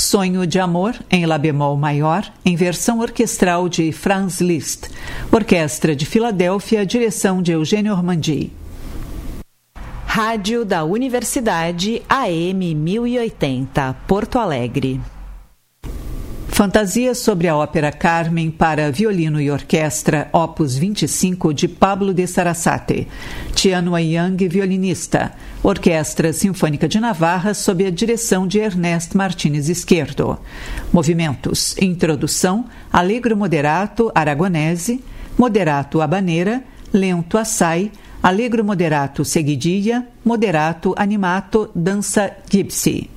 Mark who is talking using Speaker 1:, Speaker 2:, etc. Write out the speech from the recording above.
Speaker 1: Sonho de Amor, em Lá bemol maior, em versão orquestral de Franz Liszt. Orquestra de Filadélfia, direção de Eugênio Ormandy.
Speaker 2: Rádio da Universidade AM 1080, Porto Alegre.
Speaker 1: Fantasia sobre a ópera Carmen para violino e orquestra, opus 25, de Pablo de Sarasate. Tianua Yang, violinista. Orquestra Sinfônica de Navarra, sob a direção de Ernest Martínez Izquierdo. Movimentos: introdução, allegro moderato aragonese, moderato habanera, lento assai, allegro moderato seguidilha, moderato animato, dança gypsy.